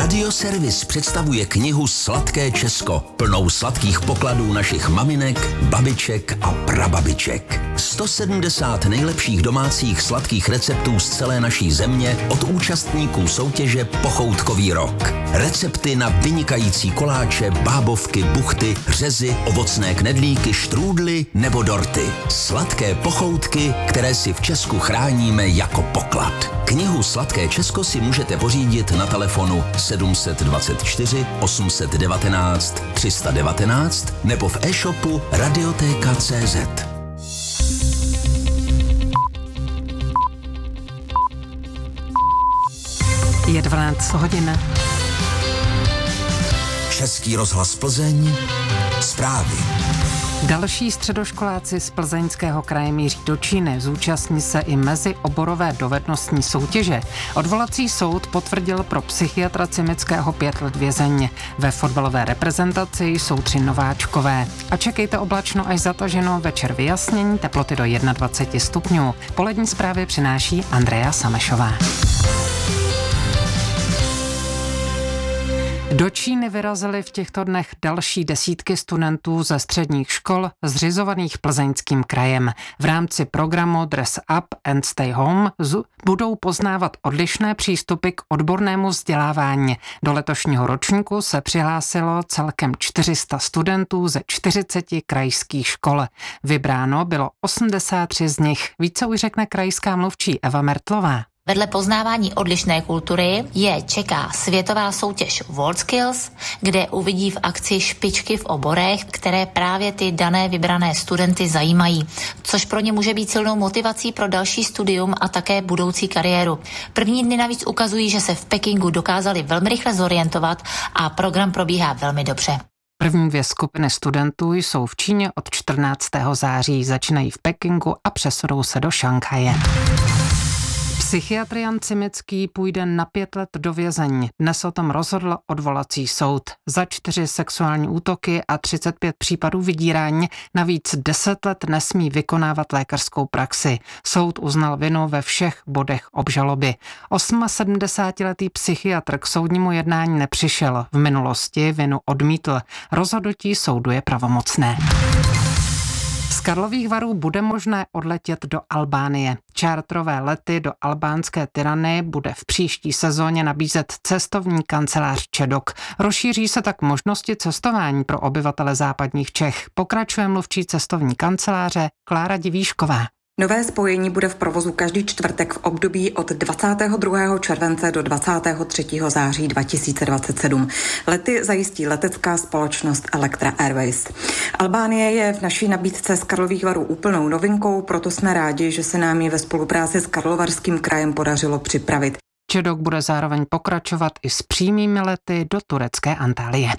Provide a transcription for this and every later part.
Radioservis představuje knihu Sladké Česko, plnou sladkých pokladů našich maminek, babiček a prababiček. 170 nejlepších domácích sladkých receptů z celé naší země od účastníků soutěže Pochoutkový rok. Recepty na vynikající koláče, bábovky, buchty, řezy, ovocné knedlíky, štrůdly nebo dorty. Sladké pochoutky, které si v Česku chráníme jako poklad. Knihu Sladké Česko si můžete pořídit na telefonu 724 819 319 nebo v e-shopu Radioteka.cz. Je 12 hodin. Český rozhlas Plzeň, zprávy. Další středoškoláci z Plzeňského kraje míří do Číny. Zúčastní se i mezioborové dovednostní soutěže. Odvolací soud potvrdil pro psychiatra Cimického 5 let vězení. Ve fotbalové reprezentaci jsou 3 nováčkové. A čekejte oblačno až zataženo, večer vyjasnění, teploty do 21 stupňů. Polední zprávy přináší Andrea Samešová. Do Číny vyrazily v těchto dnech další desítky studentů ze středních škol zřizovaných Plzeňským krajem. V rámci programu Dress Up and Stay Home budou poznávat odlišné přístupy k odbornému vzdělávání. Do letošního ročníku se přihlásilo celkem 400 studentů ze 40 krajských škol. Vybráno bylo 83 z nich. Více už řekne krajská mluvčí Eva Mertlová. Vedle poznávání odlišné kultury je čeká světová soutěž WorldSkills, kde uvidí v akci špičky v oborech, které právě ty dané vybrané studenty zajímají, což pro ně může být silnou motivací pro další studium a také budoucí kariéru. První dny navíc ukazují, že se v Pekingu dokázali velmi rychle zorientovat a program probíhá velmi dobře. První 2 skupiny studentů jsou v Číně od 14. září, začínají v Pekingu a přesunou se do Šanghaje. Psychiatr Jan Cimický půjde na 5 let do vězení. Dnes o tom rozhodl odvolací soud. Za 4 sexuální útoky a 35 případů vydírání navíc 10 let nesmí vykonávat lékařskou praxi. Soud uznal vinu ve všech bodech obžaloby. 78letý psychiatr k soudnímu jednání nepřišel. V minulosti vinu odmítl. Rozhodnutí soudu je pravomocné. Z Karlových Varů bude možné odletět do Albánie. Čártrové lety do albánské Tirany bude v příští sezóně nabízet cestovní kancelář Čedok. Rozšíří se tak možnosti cestování pro obyvatele západních Čech. Pokračuje mluvčí cestovní kanceláře Klára Divíšková. Nové spojení bude v provozu každý čtvrtek v období od 22. července do 23. září 2027. Lety zajistí letecká společnost Electra Airways. Albánie je v naší nabídce z Karlových Varů úplnou novinkou, proto jsme rádi, že se nám ji ve spolupráci s Karlovarským krajem podařilo připravit. Čedok bude zároveň pokračovat i s přímými lety do turecké Antálie.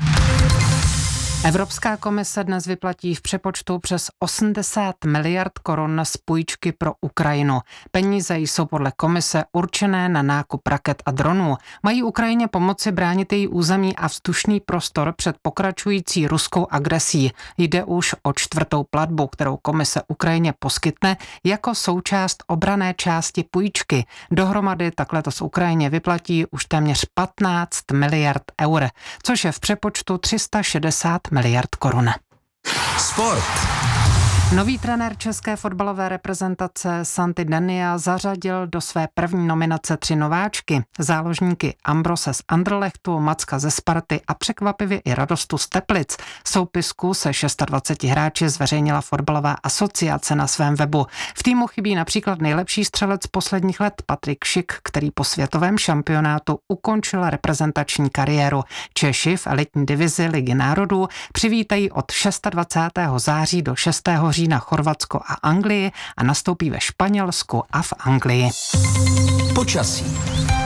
Evropská komise dnes vyplatí v přepočtu přes 80 miliard korun z půjčky pro Ukrajinu. Peníze jsou podle komise určené na nákup raket a dronů. Mají Ukrajině pomoci bránit její území a vzdušný prostor před pokračující ruskou agresí. Jde už o 4. platbu, kterou komise Ukrajině poskytne jako součást obranné části půjčky. Dohromady tak letos Ukrajině vyplatí už téměř 15 miliard eur, což je v přepočtu 360 miliard korun. Sport. Nový trenér české fotbalové reprezentace Santi Denia zařadil do své první nominace 3 nováčky. Záložníky Ambrose z Anderlechtu, Macka ze Sparty a překvapivě i Radostu z Teplic. Soupisku se 26 hráči zveřejnila fotbalová asociace na svém webu. V týmu chybí například nejlepší střelec posledních let Patrik Šik, který po světovém šampionátu ukončil reprezentační kariéru. Češi v elitní divizi Ligy národů přivítají od 26. září do 6. října Chorvatsko a Anglii a nastoupí ve Španělsku a v Anglii. Počasí.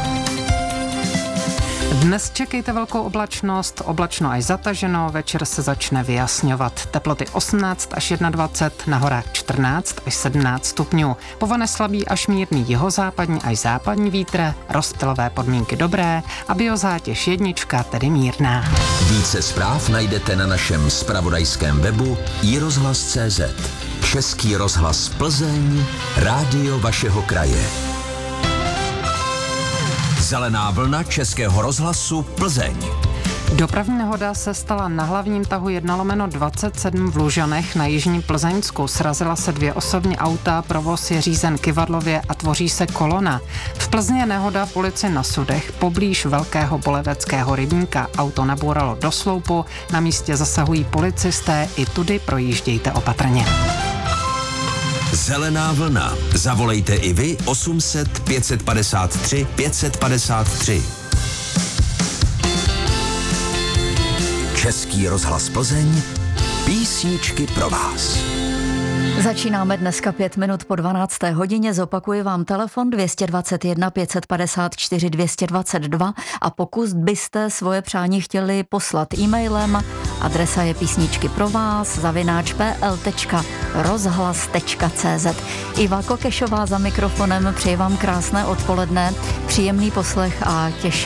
Dnes čekejte velkou oblačnost, oblačno až zataženo, večer se začne vyjasňovat. Teploty 18 až 21, na horách 14 až 17 stupňů. Povane slabý až mírný jihozápadní až západní vítr, rozptylové podmínky dobré a biozátěž 1, tedy mírná. Více zpráv najdete na našem zpravodajském webu iRozhlas.cz. Český rozhlas Plzeň, rádio vašeho kraje. Zelená vlna Českého rozhlasu Plzeň. Dopravní nehoda se stala na hlavním tahu 1/27 v Lužanech na jižním Plzeňsku. Srazila se 2 osobní auta, provoz je řízen kyvadlově a tvoří se kolona. V Plzni je nehoda v ulici Na Sudech, poblíž Velkého Boleveckého rybníka. Auto nabouralo do sloupu, na místě zasahují policisté, i tudy projíždějte opatrně. Zelená vlna. Zavolejte i vy 800 553 553. Český rozhlas Plzeň. Písničky pro vás. Začínáme dneska 5 minut po 12. hodině. Zopakuji vám telefon 221 554 222 a pokud byste svoje přání chtěli poslat e-mailem, adresa je písničky pro vás @pl.rozhlas.cz. Iva Kokešová za mikrofonem, přeji vám krásné odpoledne, příjemný poslech a těším